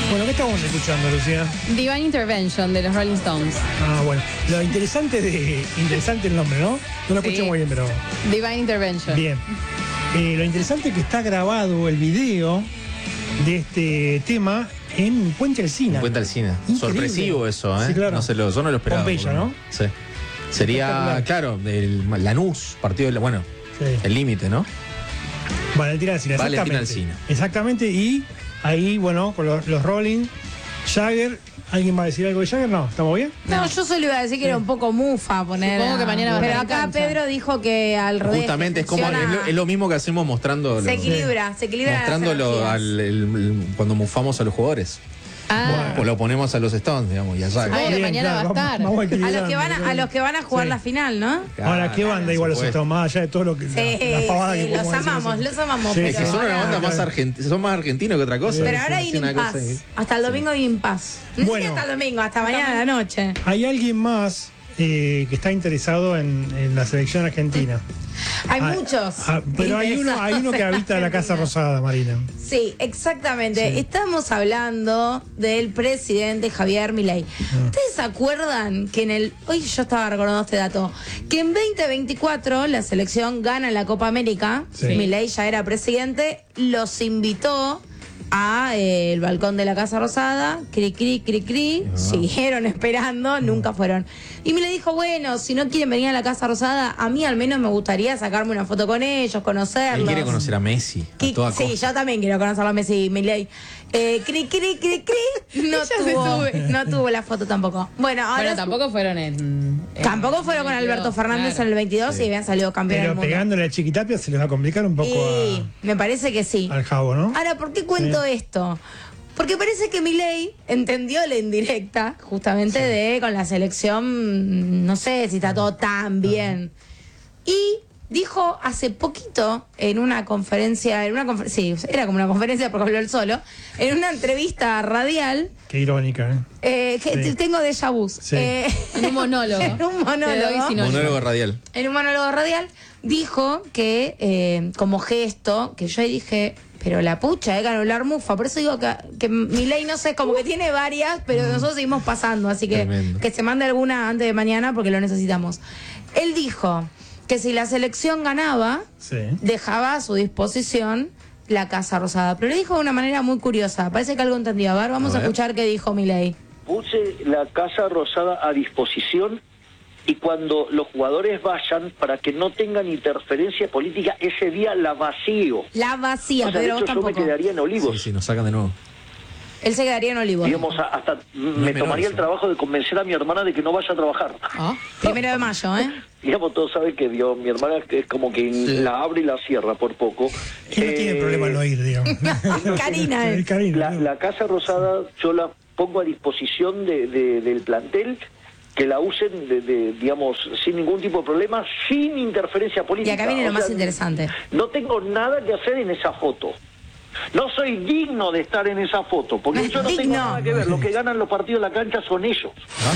Bueno, ¿qué estamos escuchando, Lucía? Divine Intervention de los Rolling Stones. Ah, bueno. Lo interesante el nombre, ¿no? No lo escuché muy bien, pero... Divine Intervention. Bien. Lo interesante es que está grabado el video de este tema en Puente Alsina. Puente Alsina. Increíble. Sorpresivo eso, ¿eh? Sí, claro. Yo no lo esperaba. Pompeya, ¿no? Sí. Sería, claro, el Lanús, partido de bueno, Sí. el límite, ¿no? Valentina Alsina, Valentina exactamente. Alsina. Exactamente, y ahí, bueno, con los Rolling, Jagger. ¿Alguien va a decir algo de Jagger? No, ¿estamos bien? No, yo solo iba a decir que era un poco mufa poner. Supongo que mañana va a Pero estar en acá cancha. Pedro dijo que al revés. Justamente, que es lo mismo que hacemos mostrando. se equilibra Mostrándolo las energías. cuando mufamos a los jugadores. Ah, Pues lo ponemos a los Stones, digamos, y a Jagger. Supongo que Bien, mañana va a estar. vamos A equilibrando. los que van a jugar Sí. la final, ¿no? Ahora, ¿qué banda igual los Stones? Más allá de todo lo que... Sí, la pavada que los podemos decir, amamos, sí. los amamos. Sí, pero Es que son una ahora- banda más argentina, son más argentinos que otra cosa. Pero ahora hay Sí, una cosa impas. ahí. Hasta el domingo hay impas. No sé Bueno. si hasta el domingo, hasta mañana a la noche. Hay alguien más que está interesado en la selección argentina. Hay muchos. Pero hay uno que habita la Casa Rosada, Marina. Sí, exactamente. Sí. Estamos hablando del presidente Javier Milei. ¿Ustedes se acuerdan que hoy yo estaba recordando este dato, que en 2024 la selección gana la Copa América? Sí. Milei ya era presidente, los invitó a el balcón de la Casa Rosada, cri, cri, cri, cri, siguieron esperando, nunca fueron. Y Milei dijo, bueno, si no quieren venir a la Casa Rosada, a mí al menos me gustaría sacarme una foto con ellos, conocerlos. Él quiere conocer a Messi, a toda Sí, costa. yo también quiero conocerlo a Messi y Milei. Cri, cri, cri, cri. Ella se sube. No tuvo la foto tampoco. Bueno, ahora Bueno, tampoco fueron en tampoco fueron con 22, Alberto Fernández claro. en el 22 Sí. y habían salido campeón del Pero mundo. pegándole a Chiquitapia se les va a complicar un poco Y me parece que sí. al Jabo, ¿no? Ahora, ¿por qué cuento esto? Porque parece que Milei entendió la indirecta, justamente de con la selección, no sé si está todo tan bien. Y dijo hace poquito en una conferencia, sí, era como una conferencia porque habló él solo, en una entrevista radial, Qué irónica, ¿eh? que Sí. tengo déjà vu. Sí. En un monólogo. En un Te doy monólogo. sinónimo. Monólogo radial. En un monólogo radial dijo que como gesto, que yo dije, pero la pucha, que hablar mufa, por eso digo que Milei, no sé, como que tiene varias, pero nosotros seguimos pasando, así que Tremendo. que se mande alguna antes de mañana porque lo necesitamos. Él dijo que si la selección ganaba, Sí. dejaba a su disposición la Casa Rosada, pero lo dijo de una manera muy curiosa, parece que algo entendió. A ver, vamos a ver. escuchar qué dijo Milei. Puse la Casa Rosada a disposición y cuando los jugadores vayan, para que no tengan interferencia política, ese día la vacío. La vacía, O sea, de pero hecho, vos yo me tampoco. quedaría en Olivos. Sí, sí, nos sacan de nuevo. Él se quedaría en Olivos. Digamos, hasta me menor tomaría eso. el trabajo de convencer a mi hermana de que no vaya a trabajar. Ah. 1 de mayo, ¿eh? Digamos, todos saben que mi hermana es como que la abre y la cierra por poco. Él no tiene problema en no ir, digamos. Karina, Sí, Karina. La Casa Rosada yo la pongo a disposición del plantel, que la usen, digamos, sin ningún tipo de problema, sin interferencia Y política. acá viene lo O más sea, interesante. No tengo nada que hacer en esa foto. No soy digno de estar en esa foto, porque yo no tengo Digno. nada que ver. Lo que ganan los partidos en la cancha son ellos.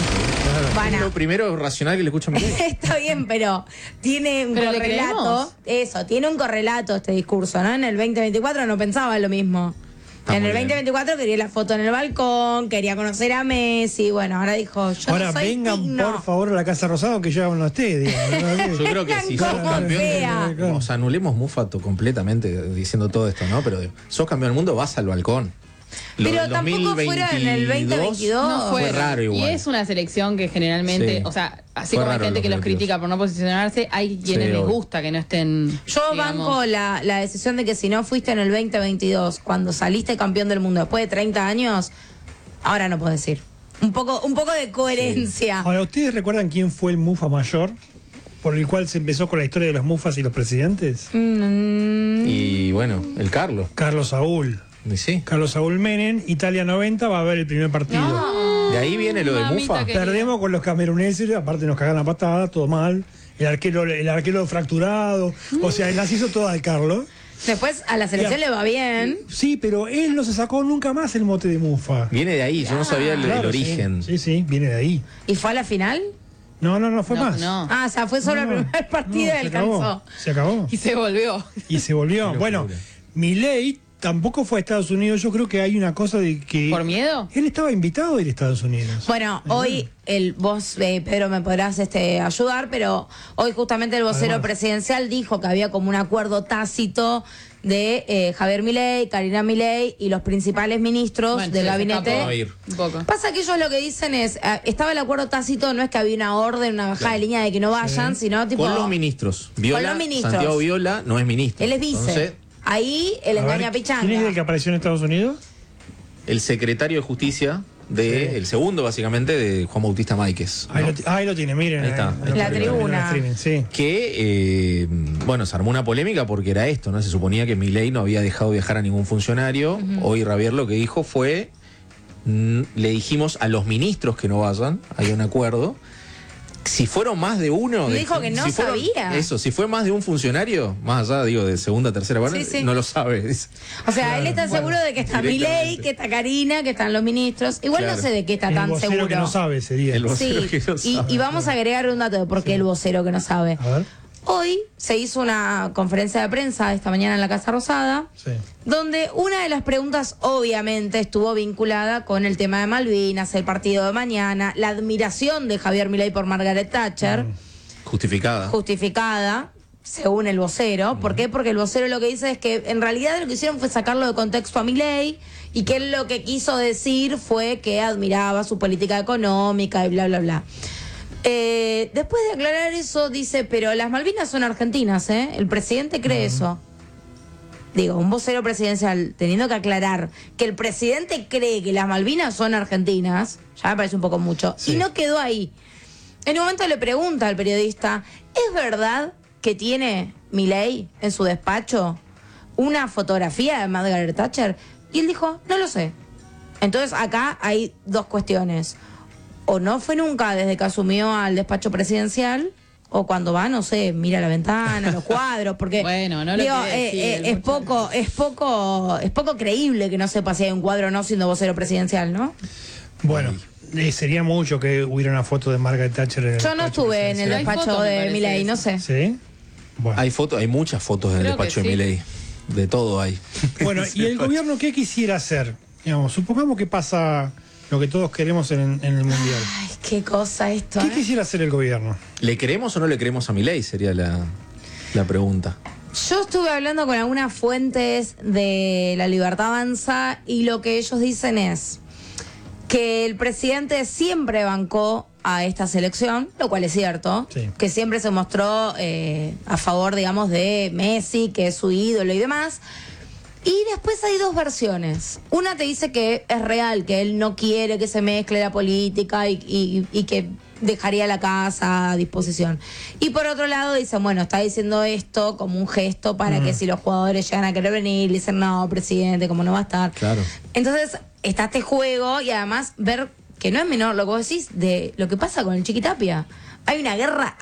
Bueno. Es lo primero racional que le escucho a Milei. Está bien, pero tiene un ¿Pero le correlato. creemos? Eso, tiene un correlato este discurso, ¿no? En el 2024 no pensaba lo mismo. Está En muy el bien. 2024 quería la foto en el balcón, quería conocer a Messi. Bueno, ahora dijo, yo Ahora no soy vengan digno. por favor a la Casa Rosada que yo no esté, digamos. Yo creo que si sos Como campeón sea. del mundo, o sea, anulemos Mufato completamente diciendo todo esto, ¿no? Pero sos campeón del mundo, vas al balcón. Lo Pero del tampoco fuera en el 2022. No fue fueron. raro igual. Y es una selección que generalmente, Sí. o sea, así Fue como hay raro gente el que los 2022. critica por no posicionarse, hay quienes Sí, les obvio. gusta que no estén. Yo digamos, banco la decisión de que si no fuiste en el 2022, cuando saliste campeón del mundo después de 30 años, ahora no puedo decir. Un poco de coherencia. Ahora, ¿ustedes recuerdan quién fue el Mufa mayor? Por el cual se empezó con la historia de los Mufas y los presidentes. Y bueno, el Carlos. Carlos Saúl. Y sí. Carlos Saúl Menem, Italia 90, va a haber el primer partido. De ahí viene lo de Mamita Mufa. que- Perdemos con los cameruneses, aparte nos cagan a patada, todo mal. El arquero fracturado. O sea, él las hizo todas al Carlos. Después a la selección Ya. le va bien. Sí, pero él no se sacó nunca más el mote de Mufa. Viene de ahí, yo no sabía el Claro, origen. Sí, sí, viene de ahí. ¿Y fue a la final? No fue más. No. Ah, o sea, fue solo No, el primer partido y se acabó. alcanzó. Se acabó. Y se volvió. Y se volvió. Qué Bueno, locura. Milei tampoco fue a Estados Unidos. Yo creo que hay una cosa de que... ¿Por miedo? Él estaba invitado a ir a Estados Unidos. Bueno, hoy vos, Pedro, me podrás ayudar, pero hoy justamente el vocero Además. presidencial dijo que había como un acuerdo tácito de Javier Milei, Karina Milei y los principales ministros Bueno, del se gabinete. escapó Va a ir. un poco. Pasa que ellos lo que dicen es, estaba el acuerdo tácito, no es que había una orden, una bajada de línea de que no vayan, sino tipo... Con los ministros. Viola, los ministros. Santiago Viola no es ministro. Él es vice. Entonces, Ahí el A ver, engaña pichanga. ¿Quién es el que apareció en Estados Unidos? el secretario de Justicia el segundo, básicamente, de Juan Bautista Máiquez. ¿no? Ahí lo tiene, miren. Ahí está. La tribuna. En el streaming, sí. Que, bueno, se armó una polémica porque era esto, ¿no? Se suponía que Milei no había dejado viajar a ningún funcionario. Hoy Javier lo que dijo fue, le dijimos a los ministros que no vayan, hay un acuerdo. Si fueron más de uno... Y dijo que no sabía. Eso, si fue más de un funcionario, más allá, digo, de segunda, tercera parte, Sí, sí. no lo sabe. Dice. O sea, él está seguro de que está Milei, directamente. que está Karina, que están los ministros. Igual Claro. no sé de qué está El tan vocero seguro. que no sabe sería. El vocero Sí, que no sabe. y vamos a agregar un dato de por qué el vocero que no sabe. A ver. Hoy se hizo una conferencia de prensa esta mañana en la Casa Rosada, Sí. donde una de las preguntas obviamente estuvo vinculada con el tema de Malvinas, el partido de mañana, la admiración de Javier Milei por Margaret Thatcher, Justificada. justificada, según el vocero. ¿Por qué? Porque el vocero lo que dice es que en realidad lo que hicieron fue sacarlo de contexto a Milei y que él lo que quiso decir fue que admiraba su política económica y bla, bla, bla. Después de aclarar eso, dice, pero las Malvinas son argentinas, ¿eh? El presidente cree eso. Digo, un vocero presidencial teniendo que aclarar que el presidente cree que las Malvinas son argentinas, ya me parece un poco mucho. Sí. Y no quedó ahí. En un momento le pregunta al periodista, ¿es verdad que tiene Milei en su despacho una fotografía de Margaret Thatcher? Y él dijo, no lo sé. Entonces acá hay dos cuestiones. O no fue nunca desde que asumió al despacho presidencial, o cuando va, no sé, mira la ventana, los cuadros, porque Bueno, no lo digo, quiere decir, es poco creíble que no sepa si hay un cuadro o no siendo vocero presidencial, ¿no? Bueno, sería mucho que hubiera una foto de Margaret Thatcher en el Yo no despacho estuve en el Pero hay despacho fotos, me de parece, Milei, eso. no sé. ¿Sí? Bueno. Hay muchas fotos en el Creo que despacho de sí. Milei. De todo hay. Bueno, ¿y el gobierno qué quisiera hacer? Digamos, supongamos que pasa lo que todos queremos en el Mundial. Ay, qué cosa esto, ¿Qué ¿eh? quisiera hacer el gobierno? ¿Le creemos o no le creemos a Milei? Sería la pregunta. Yo estuve hablando con algunas fuentes de La Libertad Avanza y lo que ellos dicen es que el presidente siempre bancó a esta selección, lo cual es cierto, Sí. que siempre se mostró a favor, digamos, de Messi, que es su ídolo y demás. Y después hay dos versiones. Una te dice que es real, que él no quiere que se mezcle la política y que dejaría la casa a disposición. Y por otro lado dicen, bueno, está diciendo esto como un gesto para que si los jugadores llegan a querer venir, le dicen, no, presidente, como no va a estar. Claro. Entonces está este juego y además ver que no es menor lo que vos decís de lo que pasa con el Chiquitapia. Hay una guerra